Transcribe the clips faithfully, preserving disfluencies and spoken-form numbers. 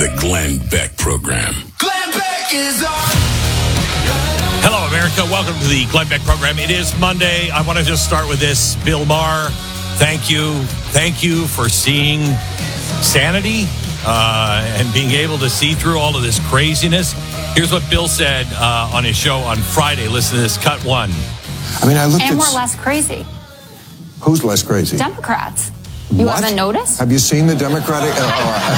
The Glenn Beck Program. Glenn Beck is on. Hello, America. Welcome to the Glenn Beck Program. It is Monday. I want to just start with this. Bill Maher, thank you. Thank you for seeing sanity uh, and being able to see through all of this craziness. Here's what Bill said uh, on his show on Friday. Listen to this. Cut one. I mean, I looked and at... we're less crazy. Who's less crazy? Democrats. You What? haven't noticed? Have you seen the Democratic... Oh,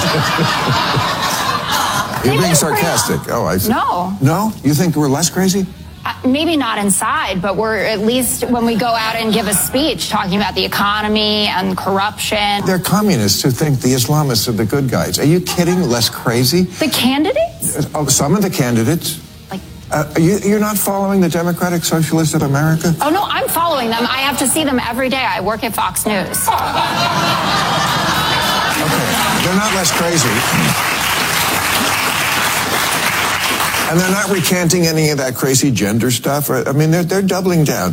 oh. You're They've being been pretty- sarcastic. Oh, I see. No. No? You think we're less crazy? Uh, maybe not inside, but we're at least when we go out and give a speech talking about the economy and corruption. They're communists who think the Islamists are the good guys. Are you kidding? Less crazy? The candidates? Oh, some of the candidates. Like, Uh, are you, you're not following the Democratic Socialists of America? oh no, I'm following them. I have to see them every day. I work at Fox News. Okay. They're not less crazy. And they're not recanting any of that crazy gender stuff. I mean, they're, they're doubling down.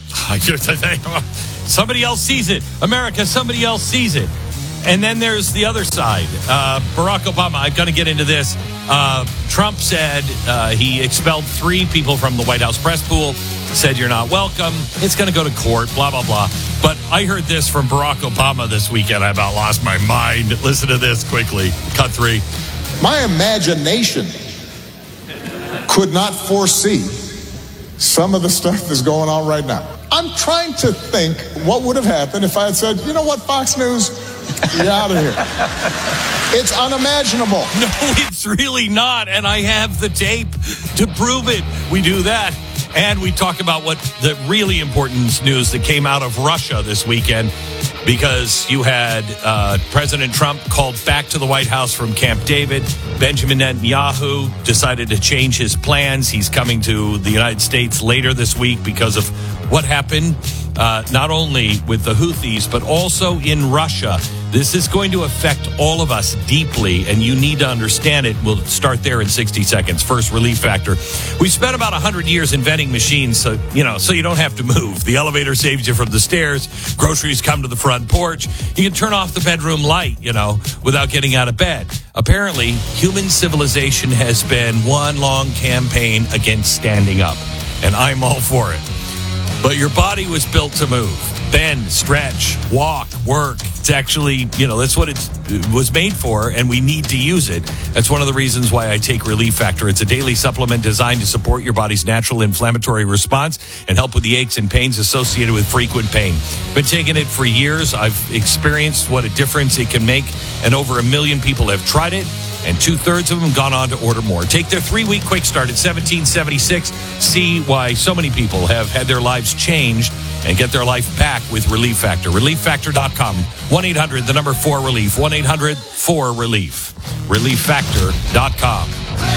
Somebody else sees it. America, somebody else sees it. And then there's the other side. Uh, Barack Obama, I'm going to get into this. Uh, Trump said uh, he expelled three people from the White House press pool, said you're not welcome. It's going to go to court, blah, blah, blah. But I heard this from Barack Obama this weekend. I about lost my mind. Listen to this quickly. Cut three. My imagination could not foresee some of the stuff that's going on right now. I'm trying to think what would have happened if I had said, you know what, Fox News, you're out of here. It's unimaginable. No, it's really not. And I have the tape to prove it. We do that. And we talk about what the really important news that came out of Russia this weekend, because you had uh, President Trump called back to the White House from Camp David. Benjamin Netanyahu decided to change his plans. He's coming to the United States later this week because of what happened, uh, not only with the Houthis, but also in Russia. This is going to affect all of us deeply, and you need to understand it. We'll start there in sixty seconds. First, relief factor. We spent about one hundred years inventing machines, so you know, so you don't have to move. The elevator saves you from the stairs. Groceries come to the front porch. You can turn off the bedroom light, you know, without getting out of bed. Apparently, human civilization has been one long campaign against standing up, and I'm all for it. But your body was built to move. Bend, stretch, walk, work. It's actually, you know, that's what it was made for, and we need to use it. That's one of the reasons why I take Relief Factor. It's a daily supplement designed to support your body's natural inflammatory response and help with the aches and pains associated with frequent pain. Been taking it for years. I've experienced what a difference it can make, and over a million people have tried it, and two-thirds of them gone on to order more. Take their three-week quick start at seventeen seventy-six. See why so many people have had their lives changed and get their life back with Relief Factor. relief factor dot com. one eight hundred, the number four relief. one eight hundred four relief. relief factor dot com.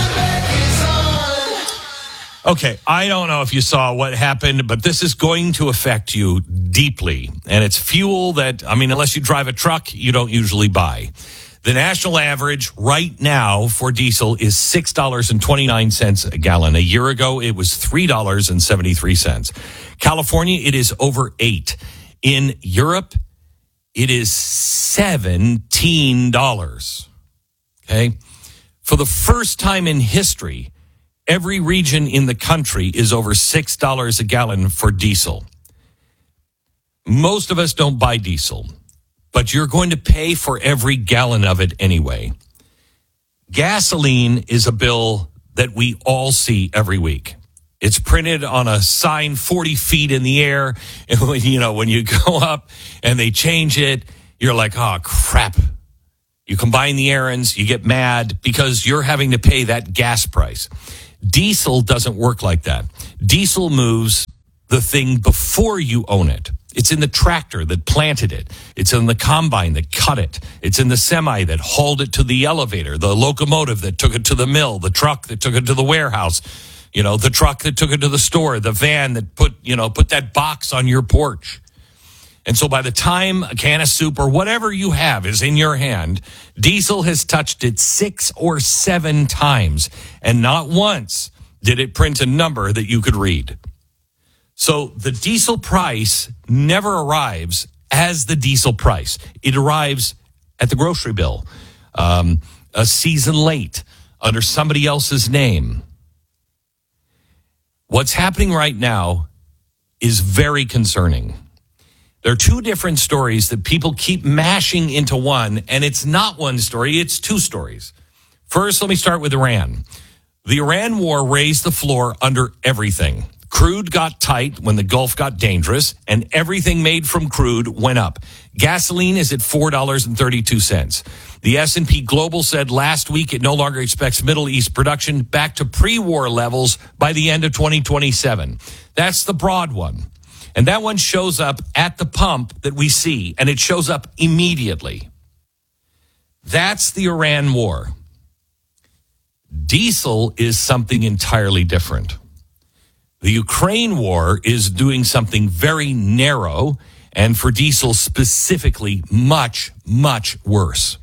Okay, I don't know if you saw what happened, but this is going to affect you deeply. And it's fuel that, I mean, unless you drive a truck, you don't usually buy. The national average right now for diesel is six dollars and twenty-nine cents a gallon. A year ago, it was three dollars and seventy-three cents. California, it is over eight. In Europe, it is seventeen dollars. Okay? For the first time in history, every region in the country is over six dollars a gallon for diesel. Most of us don't buy diesel, but you're going to pay for every gallon of it anyway. Gasoline is a bill that we all see every week. It's printed on a sign forty feet in the air. And when, you know, when you go up and they change it, you're like, oh, crap. You combine the errands, you get mad because you're having to pay that gas price. Diesel doesn't work like that. Diesel moves the thing before you own it. It's in the tractor that planted it. It's in the combine that cut it. It's in the semi that hauled it to the elevator, the locomotive that took it to the mill, the truck that took it to the warehouse, you know, the truck that took it to the store, the van that put, you know, put that box on your porch. And so by the time a can of soup or whatever you have is in your hand, diesel has touched it six or seven times. And not once did it print a number that you could read. So the diesel price never arrives as the diesel price. It arrives at the grocery bill. Um, a season late under somebody else's name. What's happening right now is very concerning. There are two different stories that people keep mashing into one, and it's not one story, it's two stories. First, let me start with Iran. The Iran war raised the floor under everything. Crude got tight when the Gulf got dangerous, and everything made from crude went up. Gasoline is at four dollars and thirty-two cents. The S and P Global said last week it no longer expects Middle East production back to pre-war levels by the end of twenty twenty-seven. That's the broad one. And that one shows up at the pump that we see, and it shows up immediately. That's the Iran war. Diesel is something entirely different. The Ukraine war is doing something very narrow, and for diesel specifically, much, much worse.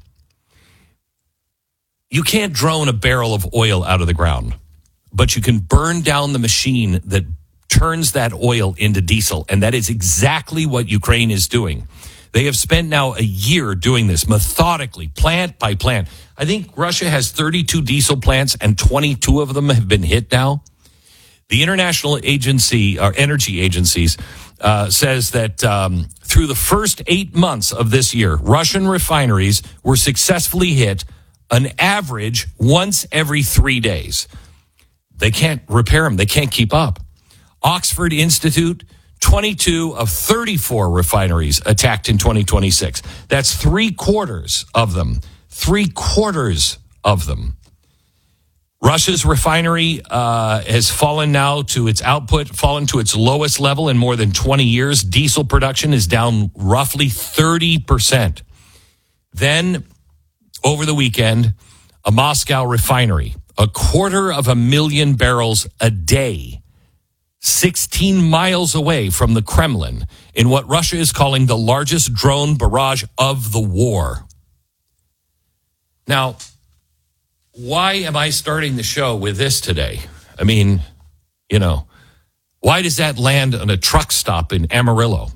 You can't drone a barrel of oil out of the ground, but you can burn down the machine that turns that oil into diesel, and that is exactly what Ukraine is doing. They have spent now a year doing this methodically, plant by plant. I think Russia has thirty-two diesel plants, and twenty-two of them have been hit now. The International Agency, or Energy Agencies, uh, says that um, through the first eight months of this year, Russian refineries were successfully hit an average once every three days. They can't repair them. They can't keep up. Oxford Institute, twenty-two of thirty-four refineries attacked in twenty twenty-six. That's three quarters of them. Three quarters of them. Russia's refinery uh, has fallen now to its output, fallen to its lowest level in more than twenty years. Diesel production is down roughly thirty percent. Then, over the weekend, a Moscow refinery, a quarter of a million barrels a day, sixteen miles away from the Kremlin, in what Russia is calling the largest drone barrage of the war. Now, why am I starting the show with this today? I mean, you know, why does that land on a truck stop in Amarillo?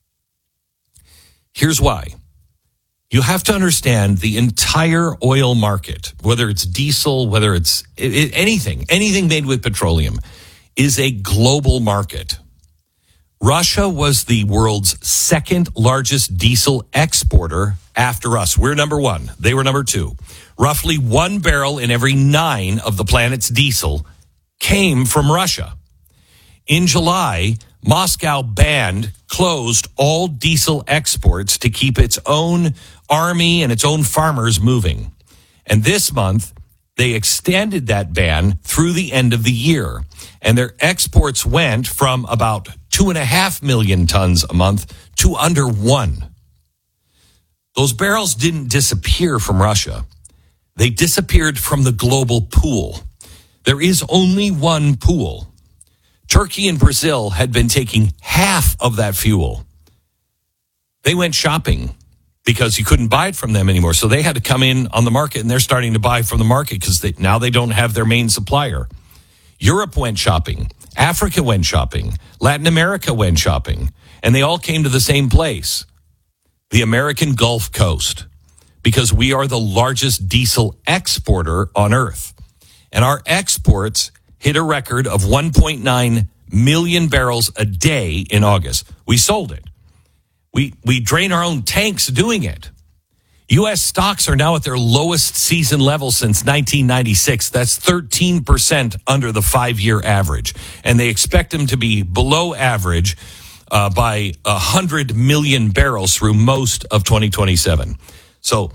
Here's why. You have to understand the entire oil market, whether it's diesel, whether it's anything, anything made with petroleum, is a global market. Russia was the world's second largest diesel exporter after us. We're number one. They were number two. Roughly one barrel in every nine of the planet's diesel came from Russia. In July, Moscow banned, closed all diesel exports to keep its own army and its own farmers moving. And this month, they extended that ban through the end of the year. And their exports went from about two and a half million tons a month to under one. Those barrels didn't disappear from Russia. They disappeared from the global pool. There is only one pool. Turkey and Brazil had been taking half of that fuel. They went shopping because you couldn't buy it from them anymore. So they had to come in on the market, and they're starting to buy from the market because they, now they don't have their main supplier. Europe went shopping. Africa went shopping. Latin America went shopping. And they all came to the same place, the American Gulf Coast, because we are the largest diesel exporter on earth. And our exports hit a record of one point nine million barrels a day in August. We sold it. We we drain our own tanks doing it. U S stocks are now at their lowest season level since nineteen ninety-six. That's thirteen percent under the five-year average. And they expect them to be below average uh, by one hundred million barrels through most of twenty twenty-seven. So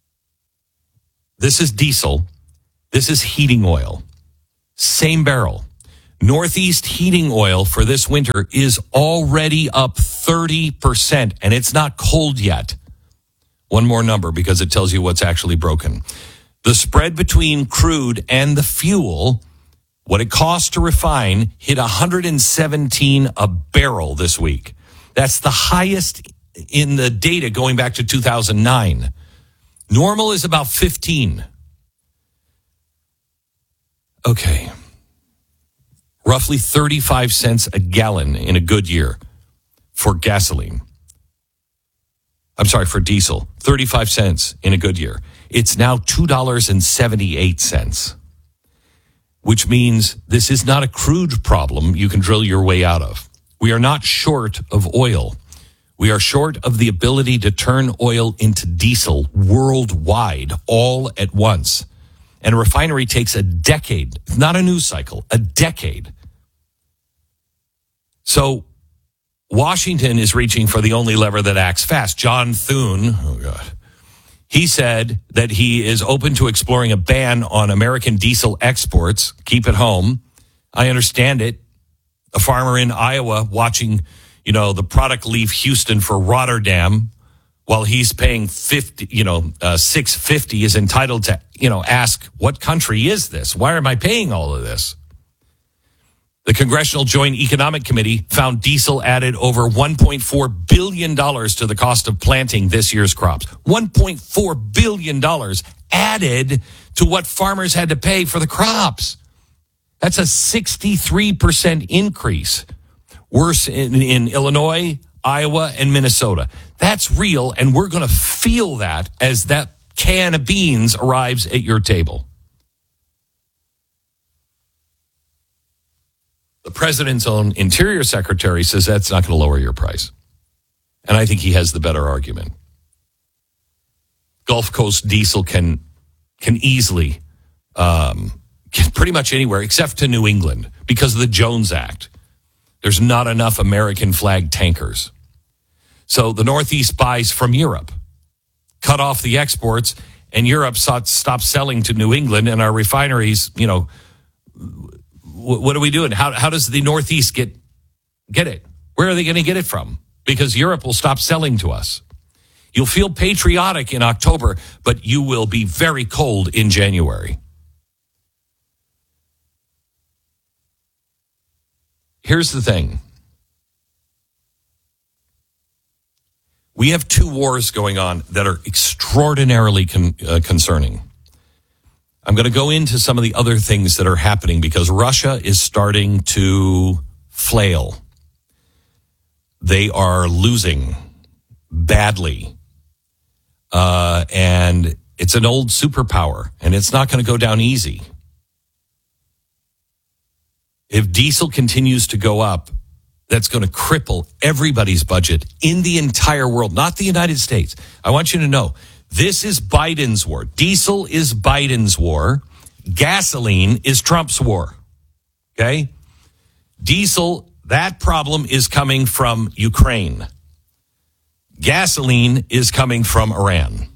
this is diesel. This is heating oil. Same barrel. Northeast heating oil for this winter is already up thirty percent, and it's not cold yet. One more number because it tells you what's actually broken. The spread between crude and the fuel, what it costs to refine, hit one hundred seventeen a barrel this week. That's the highest in the data going back to two thousand nine. Normal is about fifteen. Okay. Roughly thirty-five cents a gallon in a good year for gasoline. I'm sorry, for diesel. thirty-five cents in a good year. It's now two dollars and seventy-eight cents, which means this is not a crude problem you can drill your way out of. We are not short of oil. We are short of the ability to turn oil into diesel worldwide all at once. And a refinery takes a decade, not a news cycle, a decade. So Washington is reaching for the only lever that acts fast. John Thune, oh God, he said that he is open to exploring a ban on American diesel exports. Keep it home. I understand it. A farmer in Iowa watching, you know, the product leave Houston for Rotterdam while he's paying fifty, you know, uh, six fifty is entitled to, you know, ask, what country is this? Why am I paying all of this? The Congressional Joint Economic Committee found diesel added over one point four billion dollars to the cost of planting this year's crops. one point four billion dollars added to what farmers had to pay for the crops. That's a sixty-three percent increase. Worse in, in Illinois, Iowa, and Minnesota. That's real, and we're going to feel that as that can of beans arrives at your table. The president's own Interior Secretary says that's not going to lower your price. And I think he has the better argument. Gulf Coast diesel can can easily um, get pretty much anywhere except to New England because of the Jones Act. There's not enough American flag tankers. So the Northeast buys from Europe, cut off the exports, and Europe stopped selling to New England, and our refineries, you know, what are we doing? How how does the Northeast get get it? Where are they going to get it from? Because Europe will stop selling to us. You'll feel patriotic in October, but you will be very cold in January. Here's the thing. We have two wars going on that are extraordinarily con- uh, concerning. I'm going to go into some of the other things that are happening because Russia is starting to flail. They are losing badly. Uh, and it's an old superpower, and it's not going to go down easy. If diesel continues to go up, that's going to cripple everybody's budget in the entire world, not the United States. I want you to know, this is Biden's war. Diesel is Biden's war. Gasoline is Trump's war. Okay? Diesel, that problem is coming from Ukraine. Gasoline is coming from Iran.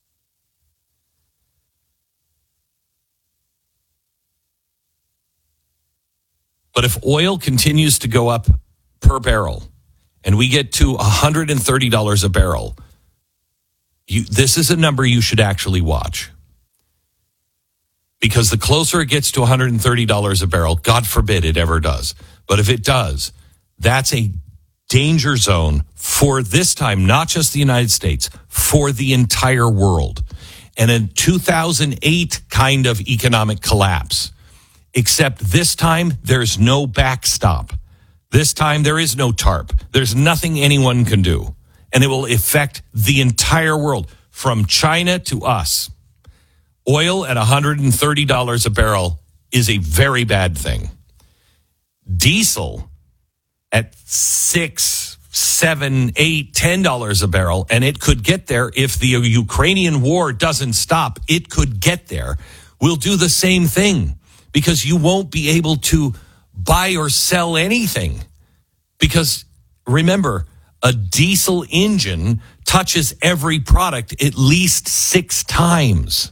But if oil continues to go up per barrel and we get to one hundred thirty dollars a barrel, you, this is a number you should actually watch. Because the closer it gets to one hundred thirty dollars a barrel, God forbid it ever does. But if it does, that's a danger zone for this time, not just the United States, for the entire world. And a two thousand eight kind of economic collapse. Except this time, there's no backstop. This time, there is no TARP. There's nothing anyone can do. And it will affect the entire world, from China to us. Oil at one hundred thirty dollars a barrel is a very bad thing. Diesel at six, seven, eight, ten dollars a barrel, and it could get there if the Ukrainian war doesn't stop. It could get there. We'll do the same thing because you won't be able to buy or sell anything. Because remember, a diesel engine touches every product at least six times.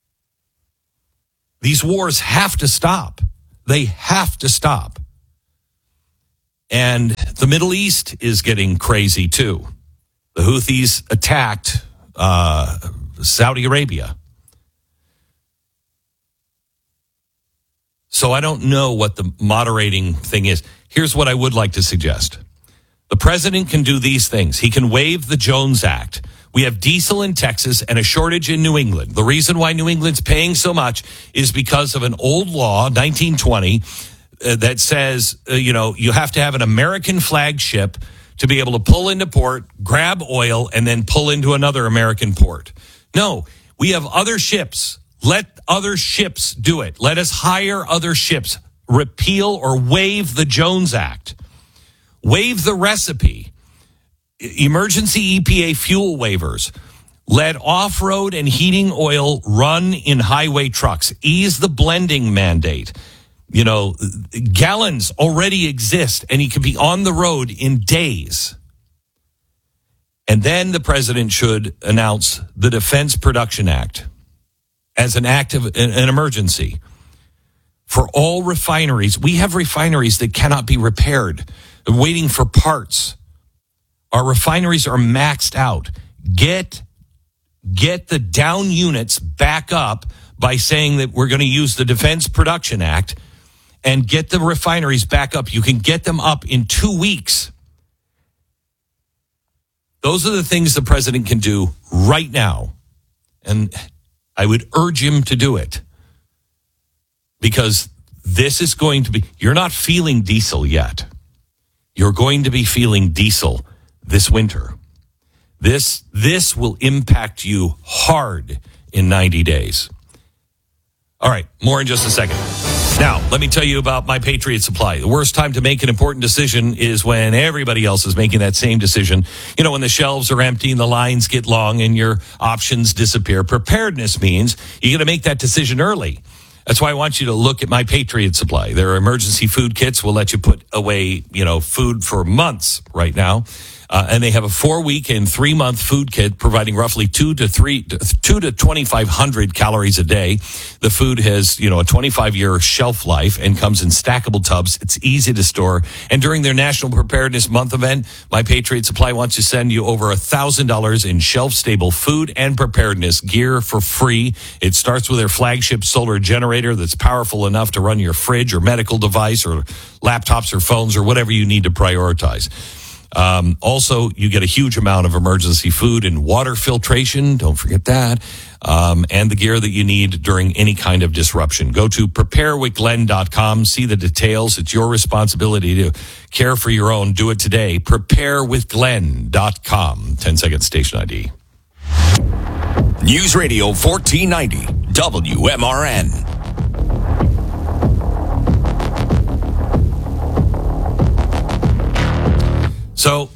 These wars have to stop. They have to stop. And the Middle East is getting crazy too. The Houthis attacked uh, Saudi Arabia. So I don't know what the moderating thing is. Here's what I would like to suggest. The president can do these things. He can waive the Jones Act. We have diesel in Texas and a shortage in New England. The reason why New England's paying so much is because of an old law, nineteen twenty, uh, that says, uh, you know, you have to have an American flag ship to be able to pull into port, grab oil, and then pull into another American port. No, We have other ships. Let other ships do it. Let us hire other ships. Repeal or waive the Jones Act. Waive the recipe. Emergency E P A fuel waivers. Let off-road and heating oil run in highway trucks. Ease the blending mandate. You know, gallons already exist, and he can be on the road in days. And then the president should announce the Defense Production Act as an act of an emergency for all refineries. We have refineries that cannot be repaired, waiting for parts. Our refineries are maxed out. Get, get the down units back up by saying that we're going to use the Defense Production Act and get the refineries back up. You can get them up in two weeks. Those are the things the president can do right now. And I would urge him to do it. Because this is going to be, you're not feeling diesel yet. You're going to be feeling diesel this winter. This, this will impact you hard in ninety days. All right, more in just a second. Now, let me tell you about My Patriot Supply. The worst time to make an important decision is when everybody else is making that same decision. You know, when the shelves are empty and the lines get long and your options disappear. Preparedness means you got to make that decision early. That's why I want you to look at My Patriot Supply. Their emergency food kits will let you put away, you know, food for months right now. Uh, and they have a four-week and three-month food kit providing roughly two to three, two to twenty-five hundred calories a day. The food has, you know, a twenty-five year shelf life and comes in stackable tubs. It's easy to store. And during their National Preparedness Month event, My Patriot Supply wants to send you over a thousand dollars in shelf-stable food and preparedness gear for free. It starts with their flagship solar generator that's powerful enough to run your fridge or medical device or laptops or phones or whatever you need to prioritize. Um, also, you get a huge amount of emergency food and water filtration. Don't forget that. Um, and the gear that you need during any kind of disruption. Go to prepare with glenn dot com. See the details. It's your responsibility to care for your own. Do it today. prepare with glenn dot com. ten second station I D. News Radio fourteen ninety W M R N. So,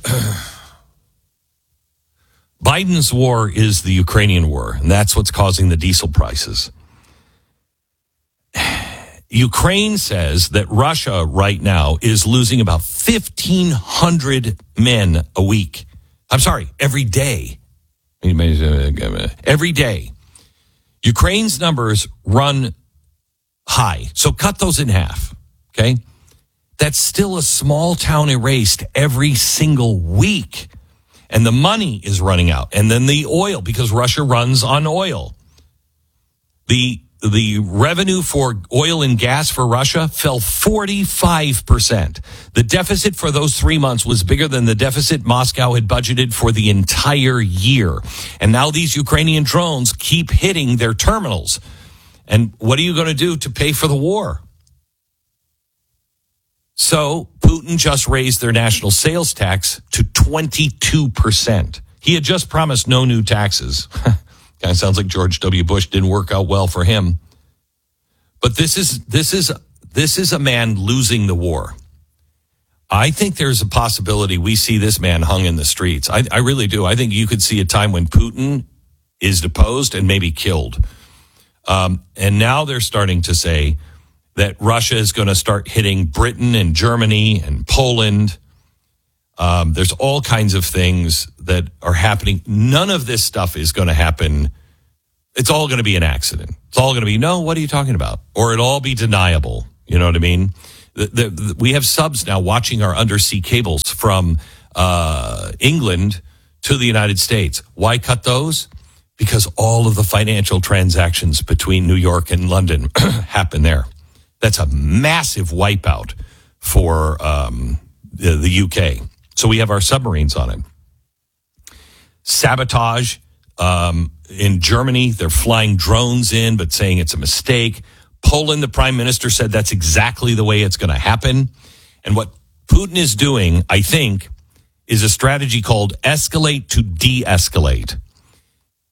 Biden's war is the Ukrainian war, and that's what's causing the diesel prices. Ukraine says that Russia right now is losing about fifteen hundred men a week. I'm sorry, every day. Every day. Ukraine's numbers run high, so cut those in half, okay? That's still a small town erased every single week. And the money is running out. And then the oil, because Russia runs on oil. The the revenue for oil and gas for Russia fell forty-five percent. The deficit for those three months was bigger than the deficit Moscow had budgeted for the entire year. And now these Ukrainian drones keep hitting their terminals. And what are you going to do to pay for the war? So Putin just raised their national sales tax to twenty-two percent. He had just promised no new taxes. Kind of sounds like George W. Bush didn't work out well for him. But this is this is this is a man losing the war. I think there's a possibility we see this man hung in the streets. I, I really do. I think you could see a time when Putin is deposed and maybe killed. Um, and now they're starting to say that Russia is going to start hitting Britain and Germany and Poland. Um, there's all kinds of things that are happening. None of this stuff is going to happen. It's all going to be an accident. It's all going to be, no, what are you talking about? Or it'll all be deniable. You know what I mean? The, the, the, we have subs now watching our undersea cables from uh, England to the United States. Why cut those? Because all of the financial transactions between New York and London happen there. That's a massive wipeout for um, the, the U K. So we have our submarines on it. Sabotage um, in Germany. They're flying drones in, but saying it's a mistake. Poland, the prime minister said that's exactly the way it's going to happen. And what Putin is doing, I think, is a strategy called escalate to de-escalate.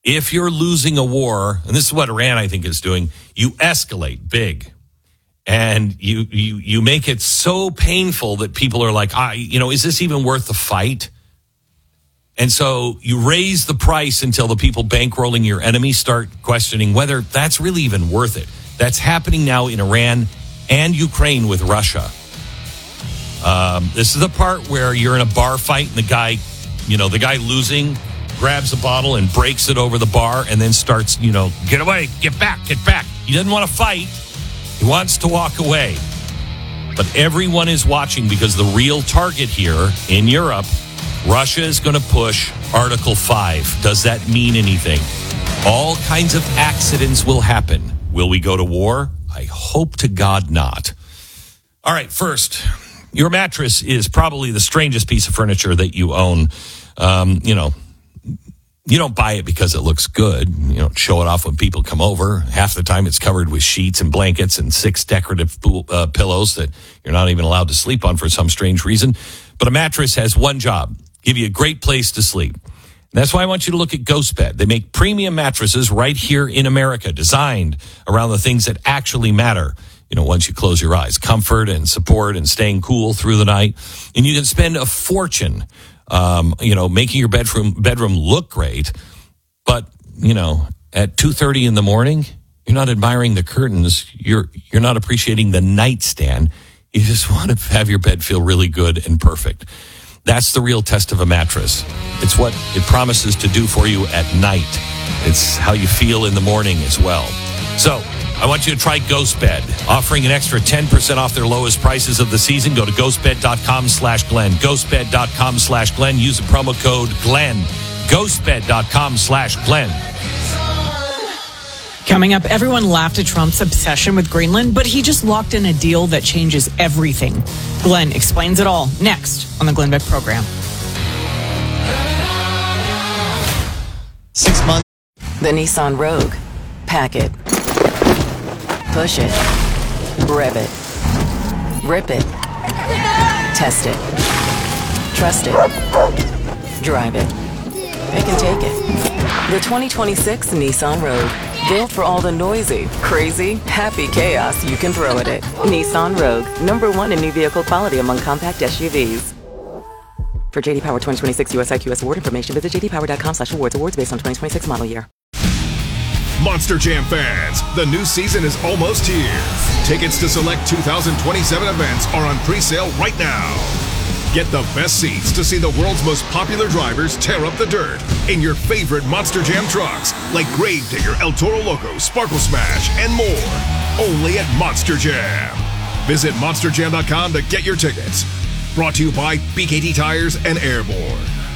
if you're losing a war, and this is what Iran, I think, is doing, you escalate big. And you you you make it so painful that people are like, I, you know, is this even worth the fight? And so you raise the price until the people bankrolling your enemy start questioning whether that's really even worth it. That's happening now in Iran and Ukraine with Russia. Um, this is the part where you're in a bar fight and the guy, you know, the guy losing grabs a bottle and breaks it over the bar and then starts, you know, get away, get back, get back. He doesn't want to fight. He wants to walk away. But everyone is watching because the real target here in Europe, Russia is going to push Article five. Does that mean anything? All kinds of accidents will happen. Will we go to war? I hope to God not. All right, first, your mattress is probably the strangest piece of furniture that you own. Um, you know, you don't buy it because it looks good. You don't show it off when people come over. Half the time it's covered with sheets and blankets and six decorative uh, pillows that you're not even allowed to sleep on for some strange reason. But a mattress has one job: give you a great place to sleep. And that's why I want you to look at GhostBed. They make premium mattresses right here in America, designed around the things that actually matter. You know, once you close your eyes, comfort and support and staying cool through the night. And you can spend a fortune, um, you know, making your bedroom bedroom look great. But, you know, at two thirty in the morning, you're not admiring the curtains. You're you're not appreciating the nightstand. You just want to have your bed feel really good and perfect. That's the real test of a mattress. It's what it promises to do for you at night. It's how you feel in the morning as well. So I want you to try GhostBed, offering an extra ten percent off their lowest prices of the season. Go to ghostbed.com slash Glenn. Ghostbed.com slash Glenn. Use the promo code Glenn. Ghostbed.com slash Glenn. Coming up, everyone laughed at Trump's obsession with Greenland, but he just locked in a deal that changes everything. Glenn explains it all next on the Glenn Beck program. Six months. The Nissan Rogue. Pack it. Push it. Rev it. Rip it. Test it. Trust it. Drive it. Pick and take it. The twenty twenty-six Nissan Rogue. Built for all the noisy, crazy, happy chaos you can throw at it. Nissan Rogue. Number one in new vehicle quality among compact S U Vs. For J D Power twenty twenty-six U S I Q S award information, visit jdpower.com slash awards. Awards based on twenty twenty-six model year. Monster Jam fans, the new season is almost here. Tickets to select two thousand twenty-seven events are on pre-sale right now. Get the best seats to see the world's most popular drivers tear up the dirt in your favorite Monster Jam trucks, like Gravedigger, El Toro Loco, Sparkle Smash, and more. Only at Monster Jam. Visit monster jam dot com to get your tickets. Brought to you by B K T Tires and Airborne.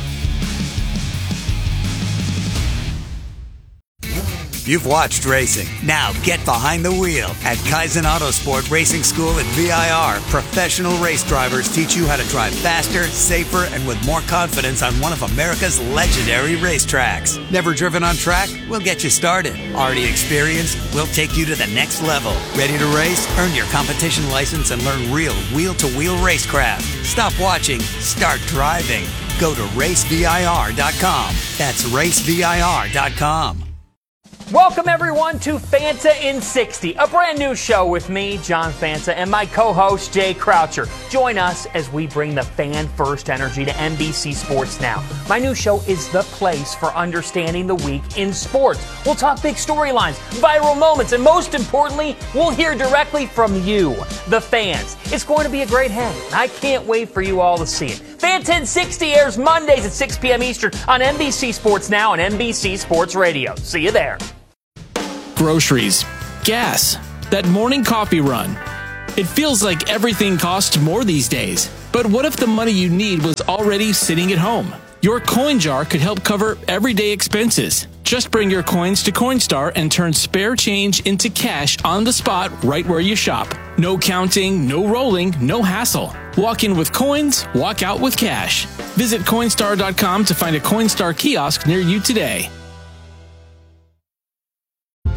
You've watched racing. Now get behind the wheel. At Kaizen Autosport Racing School at V I R, professional race drivers teach you how to drive faster, safer, and with more confidence on one of America's legendary racetracks. Never driven on track? We'll get you started. Already experienced? We'll take you to the next level. Ready to race? Earn your competition license and learn real wheel-to-wheel racecraft. Stop watching. Start driving. Go to race V I R dot com. That's race V I R dot com. Welcome, everyone, to Fanta in sixty, a brand new show with me, John Fanta, and my co-host, Jay Croucher. Join us as we bring the fan-first energy to N B C Sports Now. My new show is the place for understanding the week in sports. We'll talk big storylines, viral moments, and most importantly, we'll hear directly from you, the fans. It's going to be a great hang, and I can't wait for you all to see it. Fanta in sixty airs Mondays at six p.m. Eastern on N B C Sports Now and N B C Sports Radio. See you there. Groceries, gas, that morning coffee run. It feels like everything costs more these days. But what if the money you need was already sitting at home? Your coin jar could help cover everyday expenses. Just bring your coins to Coinstar and turn spare change into cash on the spot right where you shop. No counting, no rolling, no hassle. Walk in with coins, walk out with cash. Visit Coinstar dot com to find a Coinstar kiosk near you today.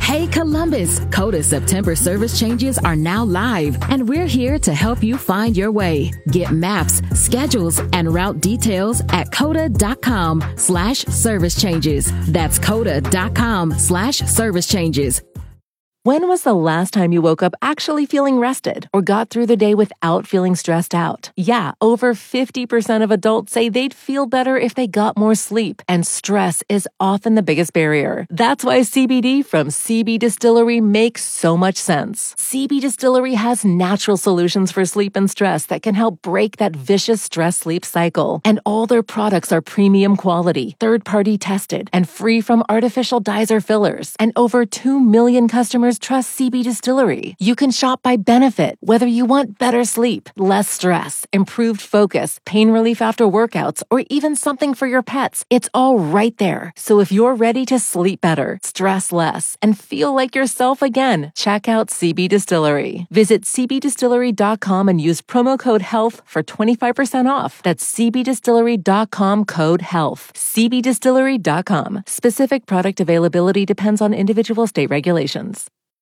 Hey Columbus, Coda September service changes are now live, and we're here to help you find your way. Get maps, schedules, and route details at coda.com slash service changes. That's coda.com slash service changes. When was the last time you woke up actually feeling rested or got through the day without feeling stressed out? Yeah, over fifty percent of adults say they'd feel better if they got more sleep, and stress is often the biggest barrier. That's why C B D from C B Distillery makes so much sense. C B Distillery has natural solutions for sleep and stress that can help break that vicious stress-sleep cycle. And all their products are premium quality, third-party tested, and free from artificial dyes or fillers. And over two million customers trust C B Distillery. You can shop by benefit, whether you want better sleep, less stress, improved focus, pain relief after workouts, or even something for your pets. It's all right there. So if you're ready to sleep better, stress less, and feel like yourself again, check out C B Distillery. Visit c b distillery dot com and use promo code HEALTH for twenty-five percent off. That's c b distillery dot com code HEALTH. c b distillery dot com. Specific product availability depends on individual state regulations.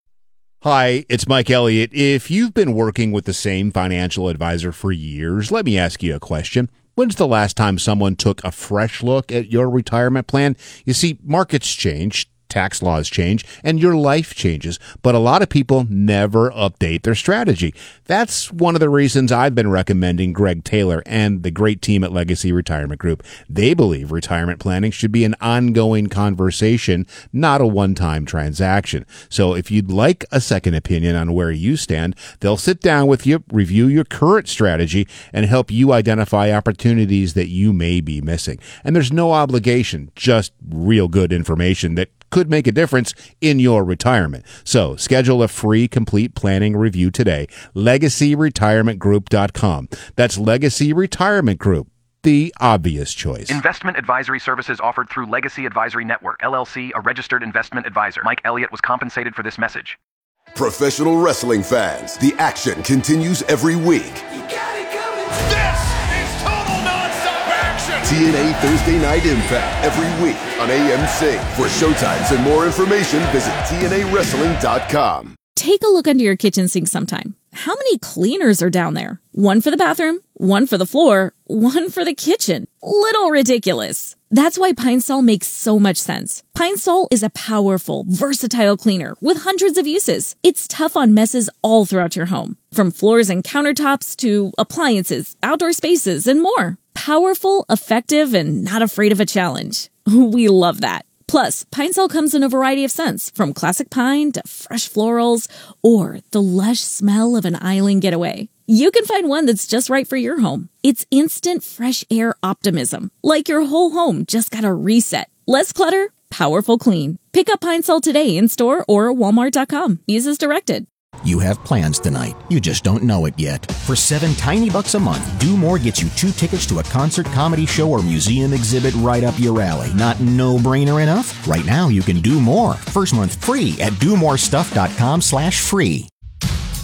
Hi, it's Mike Elliott. If you've been working with the same financial advisor for years, let me ask you a question. When's the last time someone took a fresh look at your retirement plan? You see, markets change, tax laws change, and your life changes, but a lot of people never update their strategy. That's one of the reasons I've been recommending Greg Taylor and the great team at Legacy Retirement Group. They believe retirement planning should be an ongoing conversation, not a one-time transaction. So if you'd like a second opinion on where you stand, they'll sit down with you, review your current strategy, and help you identify opportunities that you may be missing. And there's no obligation, just real good information that could make a difference in your retirement. So schedule a free complete planning review today. legacy retirement group dot com. That's Legacy Retirement Group, the obvious choice. Investment advisory services offered through Legacy Advisory Network, L L C, a registered investment advisor. Mike Elliott was compensated for this message. Professional wrestling fans, the action continues every week. T N A Thursday Night Impact every week on A M C. For showtimes and more information, visit T N A wrestling dot com. Take a look under your kitchen sink sometime. How many cleaners are down there? One for the bathroom, one for the floor, one for the kitchen. Little ridiculous. That's why Pine Sol makes so much sense. Pine Sol is a powerful, versatile cleaner with hundreds of uses. It's tough on messes all throughout your home, from floors and countertops to appliances, outdoor spaces, and more. Powerful, effective, and not afraid of a challenge. We love that. Plus, Pine Sol comes in a variety of scents, from classic pine to fresh florals, or the lush smell of an island getaway. You can find one that's just right for your home. It's instant fresh air optimism, like your whole home just got a reset. Less clutter, powerful clean. Pick up Pine Sol today in store or walmart dot com. Use as directed. You have plans tonight. You just don't know it yet. For seven tiny bucks a month, Do More gets you two tickets to a concert, comedy show, or museum exhibit right up your alley. Not no-brainer enough? Right now, you can do more. First month free at do more stuff dot com slash free.